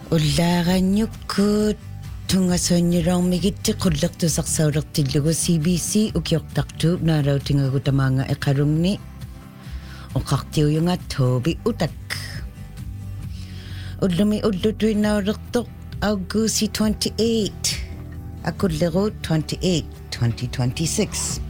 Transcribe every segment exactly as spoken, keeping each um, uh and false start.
Ullaaqannyukkut tungasonniroormigitti qullertusaqsaulertillugu C B C ukiortartuup naalautingagutamaanga eqalungni oqartiuyunga Toby Utak ullumi ullutuinnaullertoq Augusti twenty-eighth akulleru twenty-eighth twenty twenty-six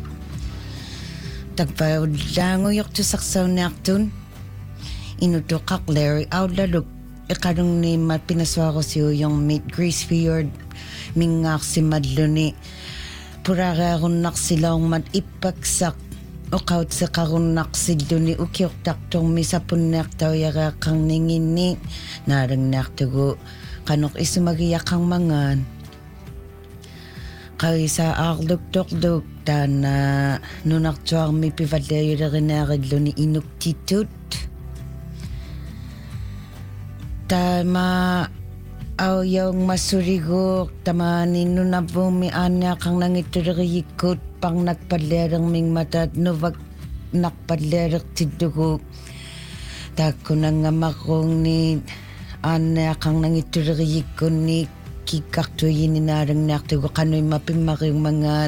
takpaullaanguyortusaqsaunniartun inutuqaq Larry Aulaluk iqalungni mapinasuarusiuyormit Greasefjord mingaarsimalluni puraarearunnarsilaormat ippaksaq oqautseqarunnarsilluni ukiortartormi sapunniartauyaraaqarninginni naalangniartugu qanoq isumagiaqarmangaan qawisa aarluktorluk taana nunartuarmi pivalleayulerinaariluni inuktitut tama auyaung masurigo tamani nunavumi anya kang nangituliriyikut pang nagpallerang matat novak nakpallerak tidugo takunangamakong ni anya kang nangituliriyikun ni kikaktuyin ninarang naktugo kano'y mapimakyung mga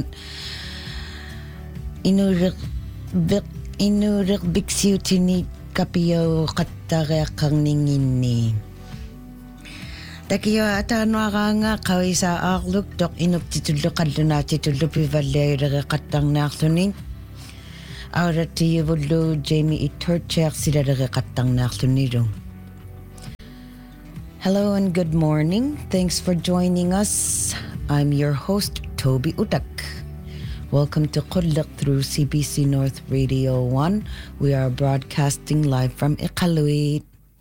inurik inurik biksiw tinit kapiyaw katareakang ningin ni takiyo atano nga kawisa akluk dok inuk titullo kalluna titullo pivalleyrere kattang naaklunin awra tiyuvullu Jamie Iturchak silarere kattang naakluniro. Hello and good morning. Thanks for joining us. I'm your host Toby Utak. Welcome to Qullaq through C B C North Radio one. We are broadcasting live from Iqaluit.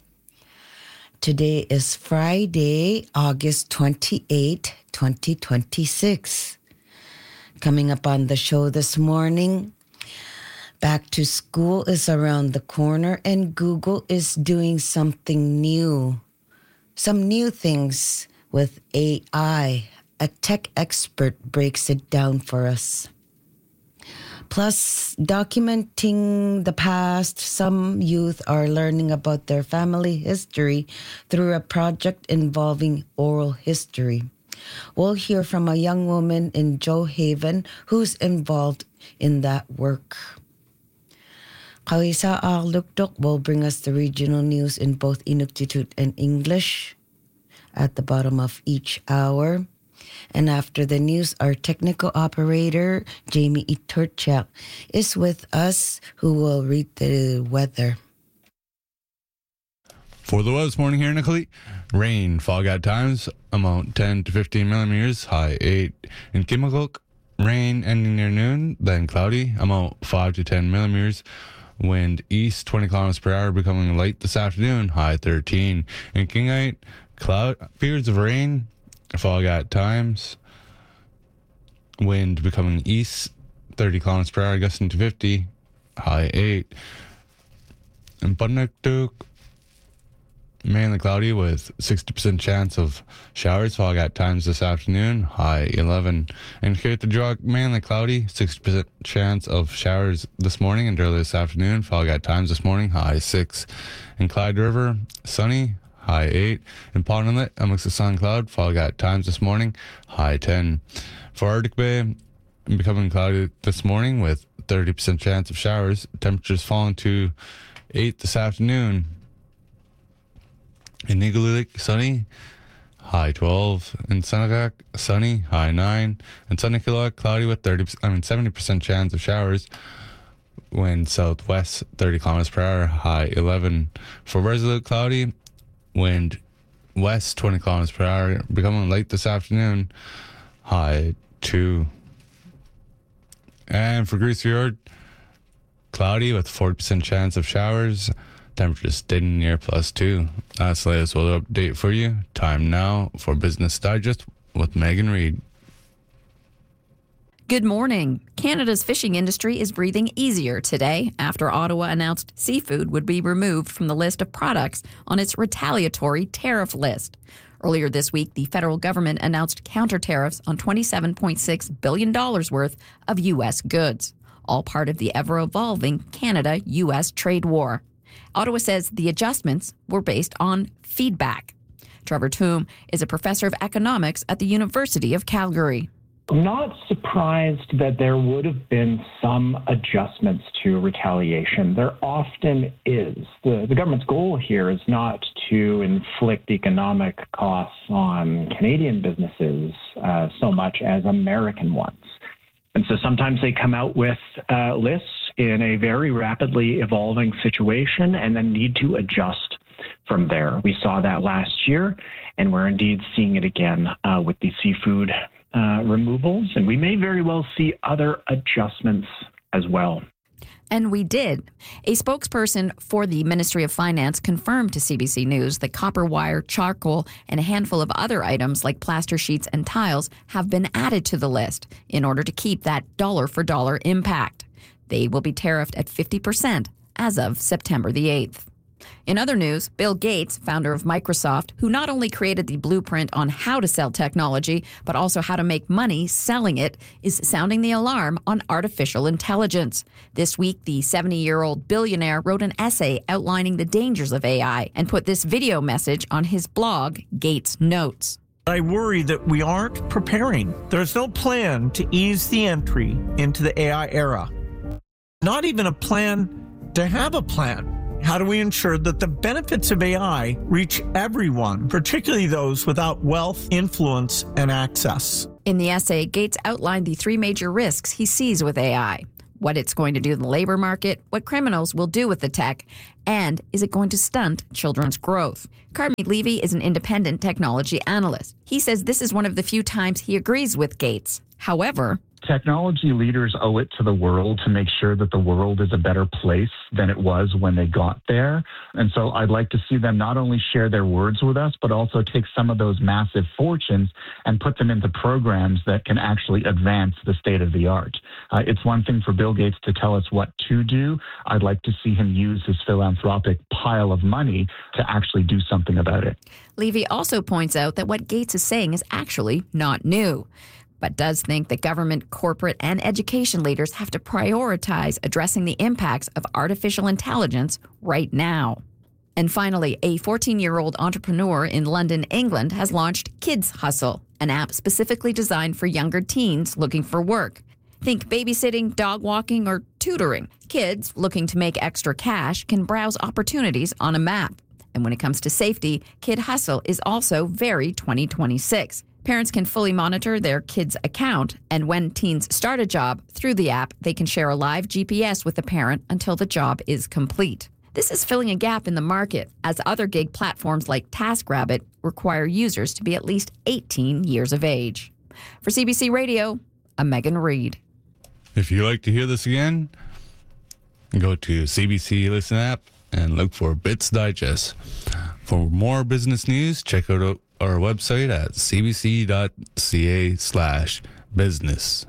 Today is Friday, August twenty-eighth, twenty twenty-six. Coming up on the show this morning, back to school is around the corner and Google is doing something new. Some new things with A I. A tech expert breaks it down for us. Plus, documenting the past, some youth are learning about their family history through a project involving oral history. We'll hear from a young woman in Joe Haven who's involved in that work. Kawisa Arlukdok will bring us the regional news in both Inuktitut and English at the bottom of each hour. And after the news, our technical operator, Jamie Iturchak, is with us, who will read the weather. For the weather this morning here in Iqaluit, rain, fog at times, amount ten to fifteen millimeters, high eight. In Kimagok, rain ending near noon, then cloudy, amount five to ten millimeters. Wind east twenty kilometers per hour, becoming light this afternoon, high thirteen. In Kingite, cloud, periods of rain, fog at times, wind becoming east thirty kilometers per hour, gusting to fifty, high eight. In Bunaktuk, mainly cloudy with sixty percent chance of showers, fog at times this afternoon, high eleven. In Kirthajuk, mainly cloudy, sixty percent chance of showers this morning and early this afternoon, fog at times this morning, high six. In Clyde River, sunny, high eight. In Pond Inlet, a mix of sun and cloud, fog at times this morning, high ten. For Arctic Bay, becoming cloudy this morning with thirty percent chance of showers. Temperatures falling to eight this afternoon. In Iqaluit, sunny, high twelve. In Senagak, sunny, high nine. In Sunnykilowatt, cloudy with thirty, I mean seventy percent chance of showers. Wind southwest, thirty kilometers per hour, high eleven. For Resolute, cloudy, wind west twenty kilometers per hour, becoming light this afternoon, high two. And for Greasefjord, cloudy with forty percent chance of showers, temperatures staying near plus two. That's the latest weather update for you. Time now for Business Digest with Megan Reid. Good morning. Canada's fishing industry is breathing easier today after Ottawa announced seafood would be removed from the list of products on its retaliatory tariff list. Earlier this week, the federal government announced counter tariffs on twenty-seven point six billion dollars worth of U S goods, all part of the ever-evolving Canada U S trade war. Ottawa says the adjustments were based on feedback. Trevor Toom is a professor of economics at the University of Calgary. I'm not surprised that there would have been some adjustments to retaliation. There often is. The, the government's goal here is not to inflict economic costs on Canadian businesses uh, so much as American ones. And so sometimes they come out with uh, lists in a very rapidly evolving situation and then need to adjust from there. We saw that last year, and we're indeed seeing it again uh, with the seafood Uh, removals, and we may very well see other adjustments as well. And we did. A spokesperson for the Ministry of Finance confirmed to C B C News that copper wire, charcoal, and a handful of other items like plaster sheets and tiles have been added to the list in order to keep that dollar-for-dollar impact. They will be tariffed at fifty percent as of September the eighth. In other news, Bill Gates, founder of Microsoft, who not only created the blueprint on how to sell technology, but also how to make money selling it, is sounding the alarm on artificial intelligence. This week, the seventy-year-old billionaire wrote an essay outlining the dangers of A I and put this video message on his blog, Gates Notes. I worry that we aren't preparing. There's no plan to ease the entry into the A I era. Not even a plan to have a plan. How do we ensure that the benefits of A I reach everyone, particularly those without wealth, influence, and access? In the essay, Gates outlined the three major risks he sees with A I: what it's going to do in the labor market, what criminals will do with the tech, and is it going to stunt children's growth? Carmi Levy is an independent technology analyst. He says this is one of the few times he agrees with Gates. However, technology leaders owe it to the world to make sure that the world is a better place than it was when they got there. And so I'd like to see them not only share their words with us, but also take some of those massive fortunes and put them into programs that can actually advance the state of the art. Uh, it's one thing for Bill Gates to tell us what to do. I'd like to see him use his philanthropic pile of money to actually do something about it. Levy also points out that what Gates is saying is actually not new, but does think that government, corporate, and education leaders have to prioritize addressing the impacts of artificial intelligence right now. And finally, a fourteen-year-old entrepreneur in London, England, has launched Kids Hustle, an app specifically designed for younger teens looking for work. Think babysitting, dog walking, or tutoring. Kids looking to make extra cash can browse opportunities on a map. And when it comes to safety, Kid Hustle is also very twenty twenty-six. Parents can fully monitor their kids' account, and when teens start a job through the app, they can share a live G P S with the parent until the job is complete. This is filling a gap in the market, as other gig platforms like TaskRabbit require users to be at least eighteen years of age. For C B C Radio, I'm Megan Reed. If you'd like to hear this again, go to C B C Listen app and look for Bits Digest. For more business news, check out our website at cbc.ca slash business.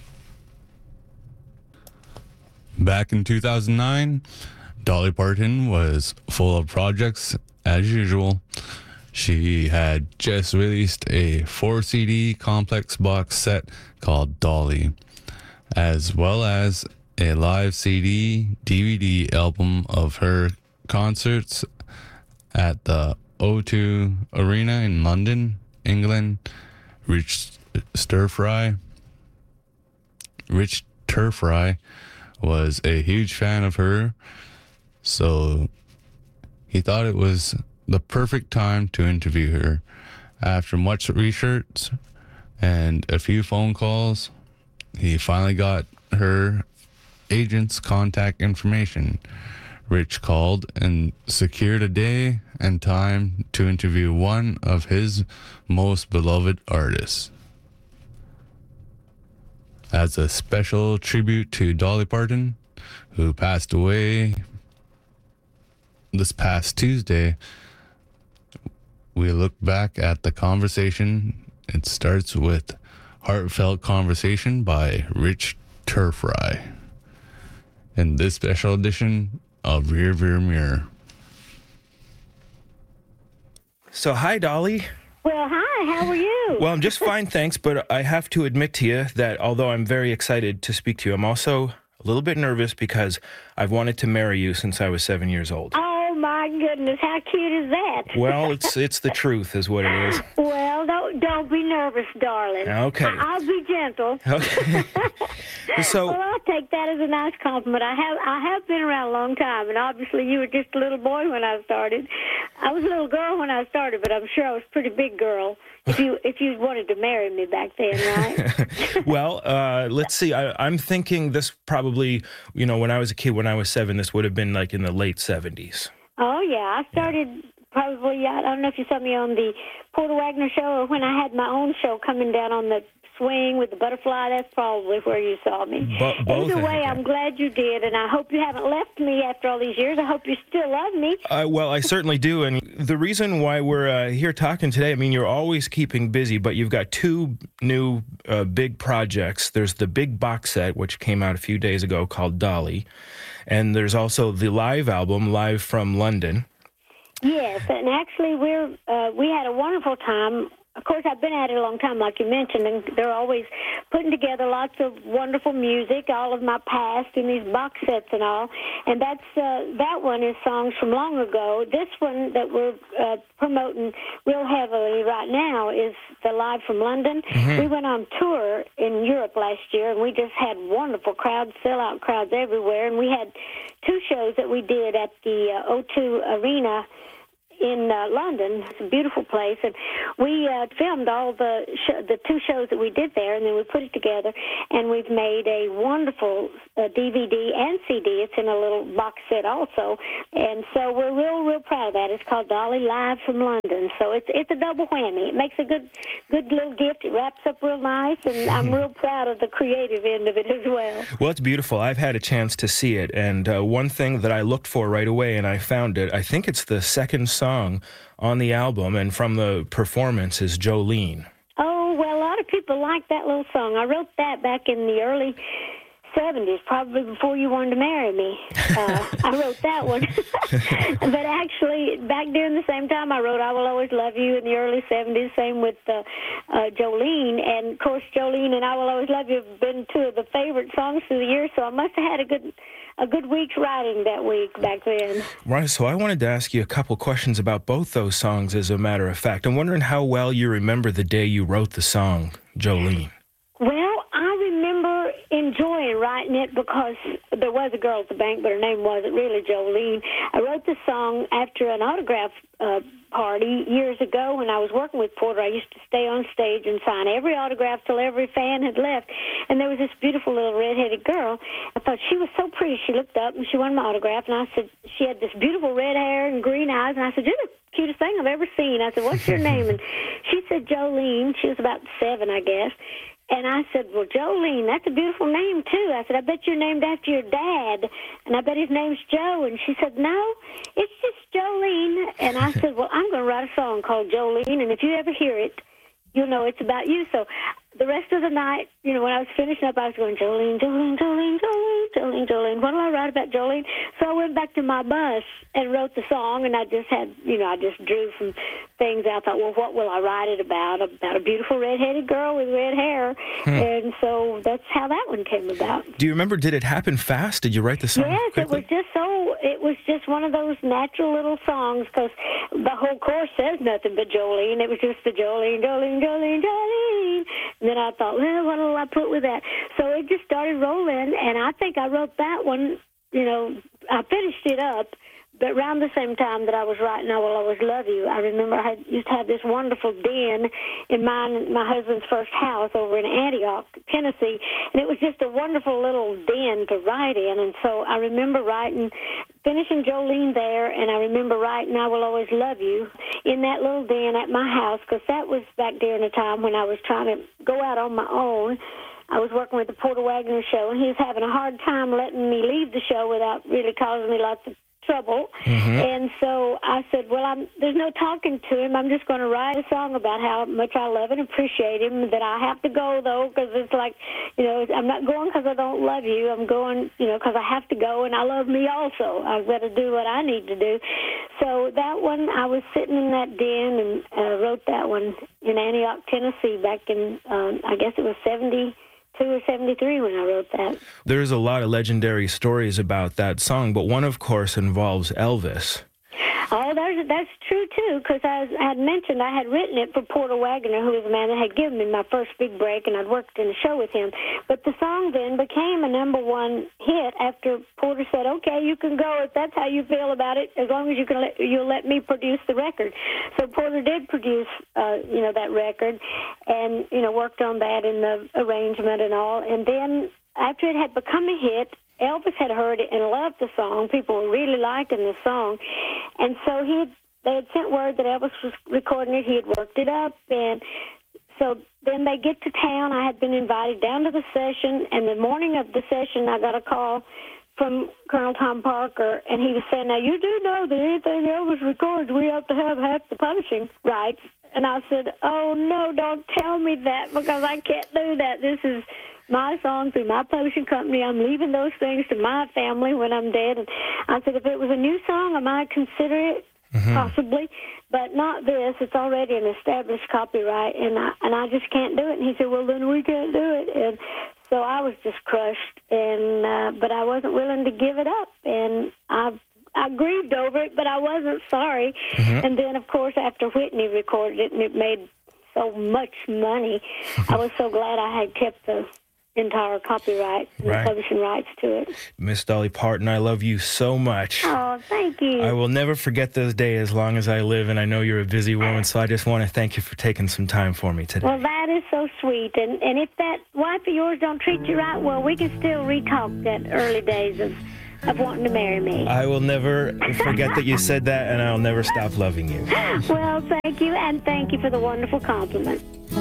Back in two thousand nine, Dolly Parton was full of projects as usual. She had just released a four C D complex box set called Dolly, as well as a live C D, D V D album of her concerts at the O two Arena in London, England. Rich Stir-Fry. Rich Turfry was a huge fan of her, so he thought it was the perfect time to interview her. After much research and a few phone calls, he finally got her agent's contact information. Rich called and secured a day and time to interview one of his most beloved artists. As a special tribute to Dolly Parton, who passed away this past Tuesday, we look back at the conversation. It starts with Heartfelt Conversation by Rich Turfry in this special edition of Rear View Mirror. So, hi, Dolly. Well, hi, how are you? Well, I'm just fine, thanks, but I have to admit to you that although I'm very excited to speak to you, I'm also a little bit nervous because I've wanted to marry you since I was seven years old. Oh, my goodness, how cute is that? Well, it's it's the truth is what it is. Well, don't, don't be nervous, darling. Okay. I, I'll be gentle. Okay. So, well, I'll take that as a nice compliment. I have I have been around a long time, and obviously you were just a little boy when I started. I was a little girl when I started, but I'm sure I was a pretty big girl if you if you wanted to marry me back then, right? well, uh, let's see. I, I'm thinking this probably, you know, when I was a kid, when I was seven, this would have been like in the late seventies. Oh, yeah. I started probably, I don't know if you saw me on the Porter Wagner show or when I had my own show coming down on the swing with the butterfly. That's probably where you saw me. Bo- both, Either way, I'm glad you did, and I hope you haven't left me after all these years. I hope you still love me. Uh, well, I certainly do, and the reason why we're uh, here talking today, I mean, you're always keeping busy, but you've got two new uh, big projects. There's the big box set, which came out a few days ago, called Dolly, and there's also the live album, Live from London. Yes, and actually, we're uh, we had a wonderful time. Of course, I've been at it a long time, like you mentioned, and they're always putting together lots of wonderful music, all of my past in these box sets and all. And that's uh, that one is songs from long ago. This one that we're uh, promoting real heavily right now is the Live from London. Mm-hmm. We went on tour in Europe last year, and we just had wonderful crowds, sellout crowds everywhere. And we had two shows that we did at the uh, O two Arena in uh, London. It's a beautiful place, and we uh, filmed all the sh- the two shows that we did there, and then we put it together, and we've made a wonderful uh, D V D and C D. It's in a little box set also, and so we're real, real proud of that. It's called Dolly Live from London, so it's it's a double whammy. It makes a good good little gift. It wraps up real nice, and I'm real proud of the creative end of it as well. Well, it's beautiful. I've had a chance to see it, and uh, one thing that I looked for right away, and I found it, I think it's the second song on the album, and from the performance is Jolene. Oh, well, a lot of people like that little song. I wrote that back in the early seventies, probably before you wanted to marry me. Uh, I wrote that one. But actually, back during the same time, I wrote I Will Always Love You in the early seventies, same with uh, uh, Jolene. And, of course, Jolene and I Will Always Love You have been two of the favorite songs through the years, so I must have had a good a good week's writing that week back then. Right, so I wanted to ask you a couple questions about both those songs, as a matter of fact. I'm wondering how well you remember the day you wrote the song, Jolene. Well, I remember enjoying writing it because there was a girl at the bank, but her name wasn't really Jolene. I wrote the song after an autograph uh, party years ago when I was working with Porter. I used to stay on stage and sign every autograph till every fan had left. And there was this beautiful little redheaded girl. I thought she was so pretty. She looked up and she wanted my autograph. And I said, she had this beautiful red hair and green eyes. And I said, you're the cutest thing I've ever seen. I said, what's your name? And she said, Jolene. She was about seven, I guess. And I said, well, Jolene, that's a beautiful name, too. I said, I bet you're named after your dad, and I bet his name's Joe. And she said, no, it's just Jolene. And I said, well, I'm going to write a song called Jolene, and if you ever hear it, you'll know it's about you. So the rest of the night, you know, when I was finishing up, I was going, Jolene, Jolene, Jolene, Jolene, Jolene, Jolene. What do I write about Jolene? So I went back to my bus and wrote the song, and I just had, you know, I just drew some things out. I thought, well, what will I write it about? About a beautiful redheaded girl with red hair. Hmm. And so that's how that one came about. Do you remember, did it happen fast? Did you write the song Yes, quickly? It was just so, it was just one of those natural little songs, because the whole chorus says nothing but Jolene. It was just the Jolene, Jolene, Jolene, Jolene. And then I thought, well, what will I put with that? So it just started rolling, and I think I wrote that one, you know, I finished it up, but around the same time that I was writing I Will Always Love You, I remember I had, used to have this wonderful den in mine, my husband's first house over in Antioch, Tennessee, and it was just a wonderful little den to write in, and so I remember writing, finishing Jolene there, and I remember writing I Will Always Love You in that little den at my house, because that was back during the time when I was trying to go out on my own. I was working with the Porter Wagner show, and he was having a hard time letting me leave the show without really causing me lots of trouble. Mm-hmm. And so I said, well, I'm, there's no talking to him. I'm just going to write a song about how much I love and appreciate him, that I have to go, though, because it's like, you know, I'm not going because I don't love you. I'm going, you know, because I have to go, and I love me also. I've got to do what I need to do. So that one, I was sitting in that den and uh, wrote that one in Antioch, Tennessee, back in, um, I guess it was seventy two or seventy-three when I wrote that. There's a lot of legendary stories about that song, but one, of course, involves Elvis. Oh, that's, that's true, too, because I, I had mentioned I had written it for Porter Wagoner, who was the man that had given me my first big break, and I'd worked in a show with him. But the song then became a number one hit after Porter said, okay, you can go if that's how you feel about it, as long as you can let, you'll let me produce the record. So Porter did produce, uh, you know, that record and, you know, worked on that and the arrangement and all. And then after it had become a hit, Elvis had heard it and loved the song. People were really liking the song. And so he had, they had sent word that Elvis was recording it. He had worked it up. And so then they get to town. I had been invited down to the session. And the morning of the session, I got a call from Colonel Tom Parker. And he was saying, now, you do know that anything Elvis records, we have to have half the publishing rights. And I said, oh, no, don't tell me that because I can't do that. This is my song through my publishing company. I'm leaving those things to my family when I'm dead. And I said, if it was a new song, I might consider it, mm-hmm. possibly, but not this. It's already an established copyright, and I, and I just can't do it. And he said, well, then we can't do it. And so I was just crushed, and uh, but I wasn't willing to give it up. And I I grieved over it, but I wasn't sorry. Mm-hmm. And then, of course, after Whitney recorded it, and it made so much money, I was so glad I had kept the entire copyright and right. publishing rights to it. Miss Dolly Parton, I love you so much. Oh, thank you. I will never forget this day as long as I live, and I know you're a busy woman, so I just want to thank you for taking some time for me today. Well, that is so sweet. And, and if that wife of yours don't treat you right, well, we can still re-talk that early days of, of wanting to marry me. I will never forget that you said that, and I'll never stop loving you. Well, thank you, and thank you for the wonderful compliment.